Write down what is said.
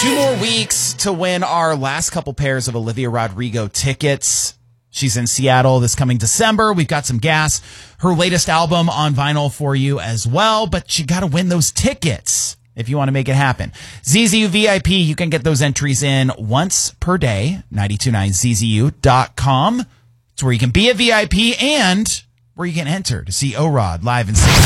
2 more weeks to win our last couple pairs of Olivia Rodrigo tickets. She's in Seattle this coming December. We've got some gas, her latest album on vinyl for you as well, but you got to win those tickets if you want to make it happen. ZZU VIP, you can get those entries in once per day, 929ZZU.com. It's where you can be a VIP and where you can enter to see O-Rod live in